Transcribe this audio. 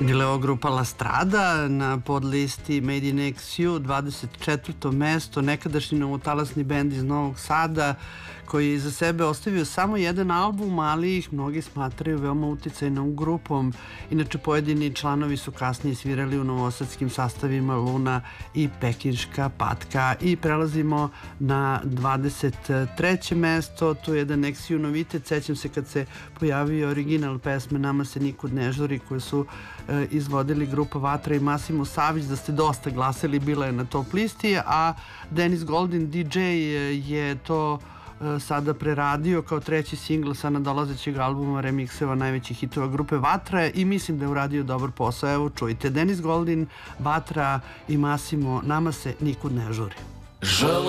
Bila je ovo grupa La Strada na podlisti Made in XU, 24. mesto, nekadašnji novotalasni bend iz Novog Sada koji je iza sebe ostavio samo jedan album, ali ih mnogi smatraju veoma uticajnom grupom. Inače, pojedini članovi su kasnije svirali u novosadskim sastavima Luna i Pekinška patka. I prelazimo na 23. mesto, tu je jedan XU novitet. Sećam se kad se pojavio original pesme Nama se nikud ne žuri, koje su izvodili grupa Vatra i Massimo Savić, da ste dosta glasili, bila je na top listi, a Dennis Goldin DJ je to sada preradio kao treći singl sa nadolazećeg albuma remikseva najvećih hitova grupe Vatra i mislim da je uradio dobar posao. Evo čujte, Dennis Goldin, Vatra i Massimo, Nama se nikud ne žuri.